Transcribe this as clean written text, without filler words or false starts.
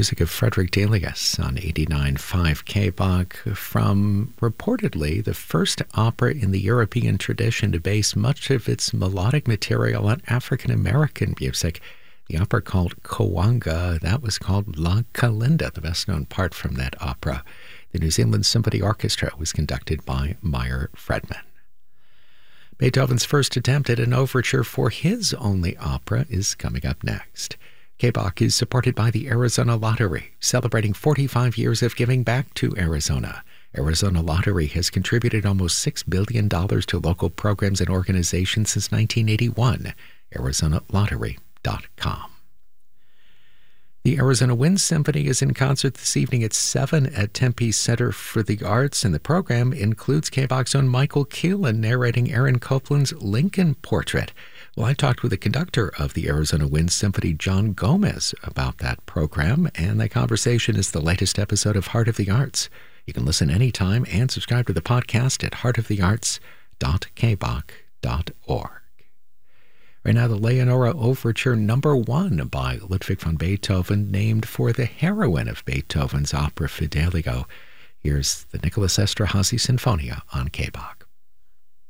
Music of Frederick Delius on 89.5 KBOG from reportedly the first opera in the European tradition to base much of its melodic material on African-American music. The opera called Kawanga, that was called La Kalinda, the best-known part from that opera. The New Zealand Symphony Orchestra was conducted by Meyer Fredman. Beethoven's first attempt at an overture for his only opera is coming up next. KBOG is supported by the Arizona Lottery, celebrating 45 years of giving back to Arizona. Arizona Lottery has contributed almost $6 billion to local programs and organizations since 1981. ArizonaLottery.com. The Arizona Wind Symphony is in concert this evening at 7 at Tempe Center for the Arts, and the program includes KBOG's own Michael Keelan narrating Aaron Copland's Lincoln Portrait. Well, I talked with the conductor of the Arizona Wind Symphony, John Gomez, about that program, and that conversation is the latest episode of Heart of the Arts. You can listen anytime and subscribe to the podcast at heartofthearts.kbok.org. Right now, the Leonora Overture No. 1 by Ludwig van Beethoven, named for the heroine of Beethoven's opera Fidelio. Here's the Nicholas Esterhazy Sinfonia on KBOG.